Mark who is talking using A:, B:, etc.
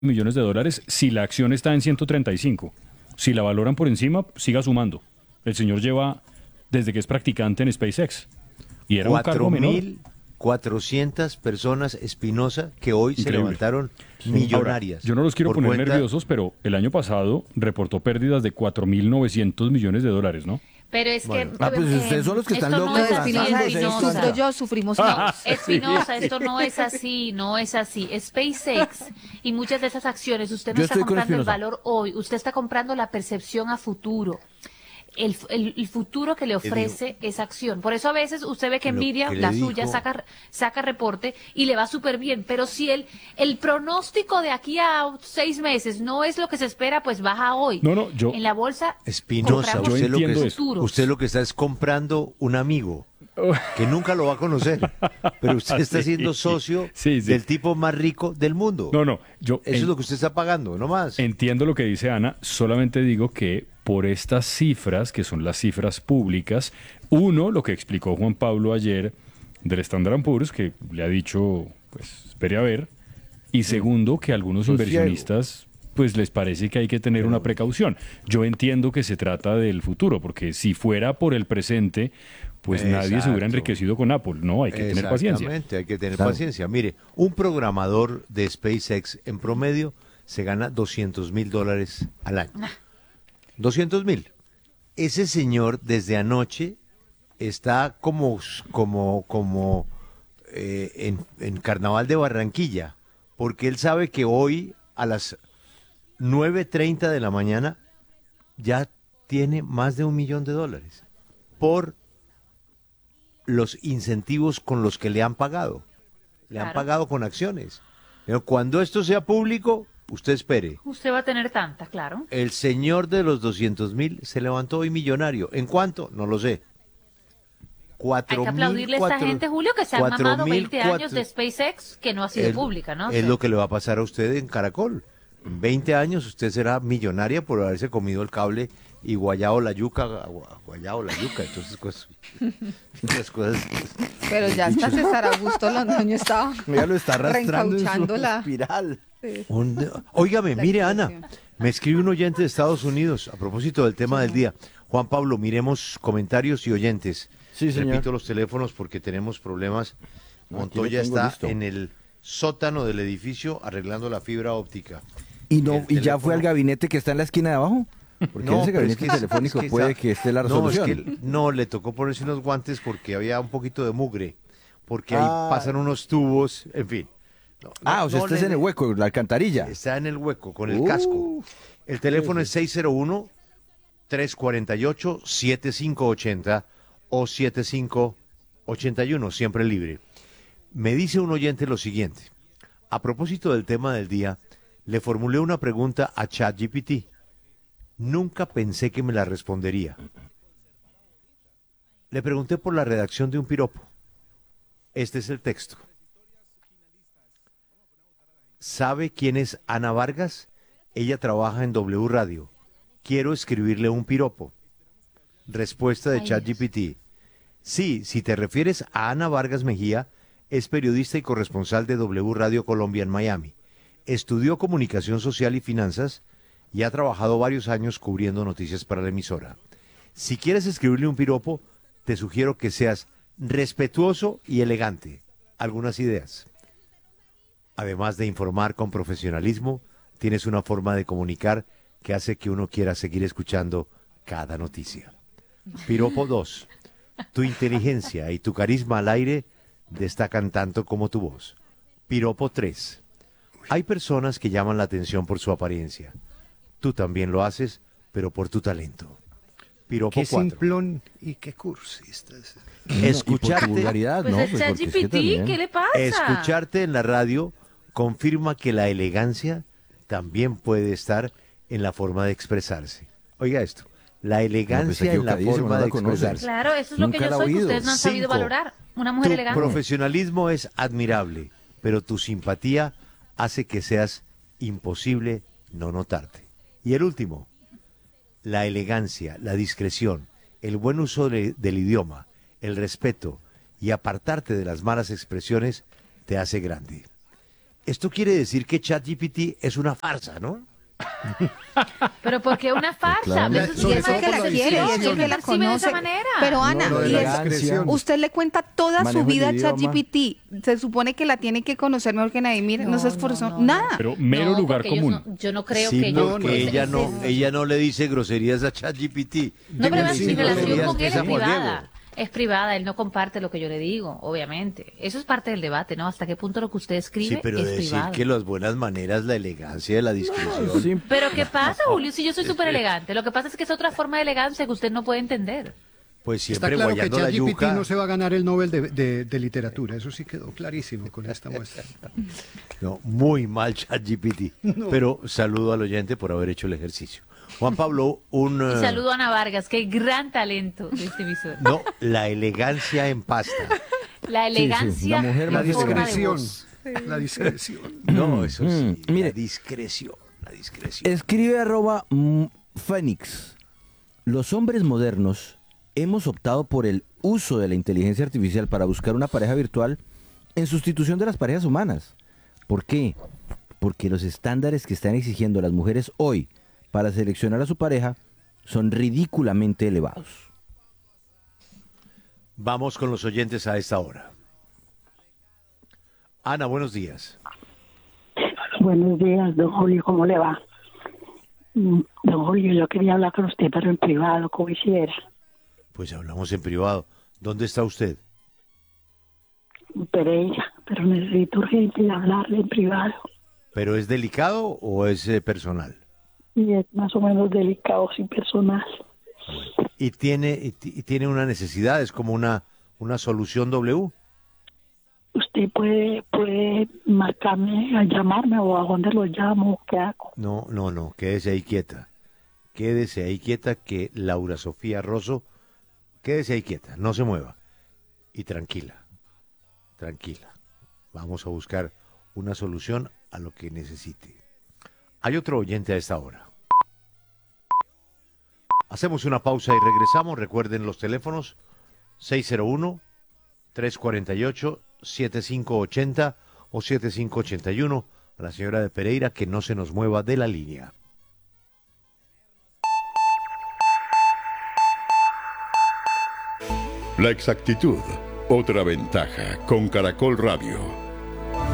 A: millones de dólares si la acción está en 135. Si la valoran por encima, siga sumando. El señor lleva desde que es practicante en SpaceX. Y era un cargo menor.
B: 4.400 personas, Espinosa, que hoy se
A: Increíble.
B: levantaron
A: Ahora,
B: millonarias.
A: yo no los quiero
B: por
A: poner
B: cuenta-
A: nerviosos, pero el año pasado reportó pérdidas de 4.900 millones de dólares, ¿no?
C: Pero es
B: Bueno.
C: que...
D: Pues ustedes son los que están
C: esto
D: locos
C: no es así,
D: lanzándose
C: Espinosa.
D: esto.
E: Sufro yo, sufrimos
C: No,
E: todos.
C: Espinosa, esto no es así, no es así. SpaceX y muchas de esas acciones, usted no
D: Yo
C: está
D: estoy con
C: comprando el
D: Espinosa.
C: valor hoy, usted está comprando la percepción a futuro. El futuro que le ofrece esa acción. Por eso a veces usted ve que
B: Lo
C: Nvidia,
B: que le
C: la suya,
B: dijo-
C: saca reporte y le va súper bien. Pero si el pronóstico de aquí a 6 meses no es lo que se espera, pues baja hoy.
A: No, yo...
C: En la bolsa,
B: Espinosa,
C: compramos
A: Yo entiendo eso.
C: futuros.
B: usted lo que está es comprando un amigo que nunca lo va a conocer, pero usted está siendo socio
A: Sí.
B: del tipo más rico del mundo.
A: No, yo
B: Eso es lo que usted está pagando, no más.
A: entiendo lo que dice Ana, solamente digo que por estas cifras, que son las cifras públicas, uno, lo que explicó Juan Pablo ayer del Standard & Poor's, que le ha dicho, pues, espere a ver, y segundo, que a algunos
D: Sosiego.
A: inversionistas pues les parece que hay que tener una precaución. Yo entiendo que se trata del futuro, porque si fuera por el presente, pues nadie se hubiera
B: Exacto.
A: enriquecido con Apple. No, hay que tener paciencia.
B: Exactamente, hay que tener
D: Claro.
B: paciencia. Mire, un programador de SpaceX en promedio se gana $200,000 al año. 200,000. Ese señor desde anoche está en Carnaval de Barranquilla, porque él sabe que hoy a las 9:30 de la mañana ya tiene más de $1 millón por los incentivos con los que le han pagado. Le han
C: Claro.
B: pagado con acciones. Pero cuando esto sea público, usted espere.
C: usted va a tener tanta, claro.
B: El señor de los 200,000 se levantó hoy millonario. ¿En cuánto? No lo sé.
C: Hay que aplaudirle a esta gente, Julio, que se han mamado 20 años de SpaceX, que no ha sido pública, ¿no? O
B: Es
C: sea,
B: lo que le va a pasar a usted en Caracol. En 20 años usted será millonaria por haberse comido el cable y guayao la yuca, guayao la yuca. Entonces, pues, las cosas...
E: Pero ya hasta César Augusto Londoño estaba
D: Ya lo está arrastrando en su
E: reencauchando la...
D: espiral.
B: Óigame,
E: La
B: mire, Ana,
E: expresión.
B: me escribe un oyente de Estados Unidos a propósito del tema del día. Juan Pablo, miremos comentarios y oyentes.
D: Sí, señor.
B: Repito los teléfonos porque tenemos problemas.
D: No, aquí
B: Montoya
D: lo tengo
B: está
D: listo.
B: en el sótano del edificio arreglando la fibra óptica.
D: ¿Y no
B: El
D: y ya fue
B: teléfono-
D: al gabinete que está en la esquina de abajo? Porque en ese
B: pero
D: gabinete telefónico
B: es que
D: puede
B: esa-
D: que esté la
B: No, es
D: resolución.
B: que no, le tocó ponerse unos guantes porque había un poquito de mugre. Porque ahí
D: Ah.
B: pasan unos tubos, en fin. No, no,
D: O sea,
B: no
D: este es
B: le-
D: en el hueco, la alcantarilla.
B: Está en el hueco, con el casco. El teléfono es 601-348-7580 o 7581, siempre libre. Me dice un oyente lo siguiente. A propósito del tema del día, le formulé una pregunta a ChatGPT. Nunca pensé que me la respondería. Le pregunté por la redacción de un piropo. Este es el texto. ¿Sabe quién es Ana Vargas? Ella trabaja en W Radio. Quiero escribirle un piropo. Respuesta de
C: Ay,
B: ChatGPT. Sí, si te refieres a Ana Vargas Mejía, es periodista y corresponsal de W Radio Colombia en Miami. Estudió comunicación social y finanzas y ha trabajado varios años cubriendo noticias para la emisora. Si quieres escribirle un piropo, te sugiero que seas respetuoso y elegante. Algunas ideas. Además de informar con profesionalismo, tienes una forma de comunicar que hace que uno quiera seguir escuchando cada noticia. Piropo 2. Tu inteligencia y tu carisma al aire destacan tanto como tu voz. Piropo 3. Hay personas que llaman la atención por su apariencia. Tú también lo haces, pero por tu talento. Piropo
F: Qué
B: 4.
F: simplón y qué cursista.
D: Y por tu
B: Escucharte,
D: vulgaridad,
C: pues
D: ¿no?
C: el
D: Pues porque es que
C: ChatGPT,
D: también-
C: ¿qué le pasa?
B: escucharte en la radio confirma que la elegancia también puede estar en la forma de expresarse. Oiga esto, la elegancia en la
D: equivocadísimo,
B: forma
D: no la
B: de
D: conoce.
B: expresarse.
C: Claro, eso es lo que
D: Nunca
C: yo
D: la he
C: soy, que
D: oído.
C: ustedes no han sabido
B: 5.
C: valorar. Una mujer
B: Tu
C: elegante.
B: profesionalismo es admirable, pero tu simpatía hace que seas imposible no notarte. Y el último, la elegancia, la discreción, el buen uso del idioma, el respeto y apartarte de las malas expresiones te hace grande. Esto quiere decir que ChatGPT es una farsa, ¿no?
C: Pero porque una farsa.
D: claro.
C: Eso es
E: Y
C: un
E: eso
C: tema
E: que
C: de
E: la quiere, y
C: percepción,
E: eso que
C: él
E: la
C: percibe de esa
E: conoce.
C: manera.
E: Pero Ana,
F: lo de
E: y
F: la
E: es-
F: discreción.
E: usted le cuenta toda su
D: Manejo
E: vida a
D: del idioma.
E: ChatGPT. Se supone que la tiene que conocer mejor que nadie. Mire, no, se esforzó,
C: no, no.
E: nada.
A: Pero mero
C: No,
A: lugar
C: porque ellos
A: común.
C: no- yo no creo
B: Sí,
C: que ellos...
B: porque
C: ese-
B: ella no le dice groserías a ChatGPT.
C: No, pero
F: Tengo
C: mi
F: cinco
C: relación
F: días
C: con él es
B: Juan Diego.
C: privada. Es privada, él no comparte lo que yo le digo, obviamente. Eso es parte del debate, ¿no? Hasta qué punto lo que usted escribe
B: Sí, pero
C: es
B: decir
C: privado.
B: que las buenas maneras, la elegancia, la discreción.
D: Sí,
C: Pero ¿qué pasa, Julio? Si yo soy súper elegante. Lo que pasa es que es otra forma de elegancia que usted no puede entender.
B: Pues
F: Está
B: siempre
F: claro que
B: guayando la
F: ChatGPT
B: yuca.
F: no se va a ganar el Nobel de literatura. Eso sí quedó clarísimo con esta muestra.
B: No, muy mal ChatGPT. Pero saludo al oyente por haber hecho el ejercicio. Juan Pablo,
C: Y saludo a Ana Vargas, que gran talento de este emisor.
B: No, la elegancia en pasta.
C: La elegancia
D: la mujer
C: en
D: más
C: forma de
F: Discreción.
C: voz.
F: La discreción.
B: No, eso sí.
D: mire.
B: La discreción. La discreción.
D: Escribe @Fénix. Los hombres modernos hemos optado por el uso de la inteligencia artificial para buscar una pareja virtual en sustitución de las parejas humanas. ¿Por qué? Porque los estándares que están exigiendo las mujeres hoy para seleccionar a su pareja son ridículamente elevados.
B: Vamos con los oyentes a esta hora. Ana, buenos días.
G: Buenos días, don Julio, ¿cómo le va? Don Julio, yo quería hablar con usted, pero en privado, como hiciera.
B: Pues hablamos en privado. ¿Dónde está usted?
G: Pereira, pero necesito urgente hablarle en privado.
B: ¿Pero es delicado o es personal?
G: Y es más o menos delicado, sin personal.
B: Y tiene una necesidad, es como una solución W.
G: Usted puede marcarme, a llamarme o a dónde lo llamo, ¿qué hago?
B: No, quédese ahí quieta. Quédese ahí quieta que Laura Sofía Rosso, quédese ahí quieta, no se mueva. Y tranquila, tranquila. Vamos a buscar una solución a lo que necesite. Hay otro oyente a esta hora. Hacemos una pausa y regresamos. Recuerden los teléfonos 601-348-7580 o 7581. A la señora de Pereira que no se nos mueva de la línea.
H: La exactitud, otra ventaja con Caracol Radio.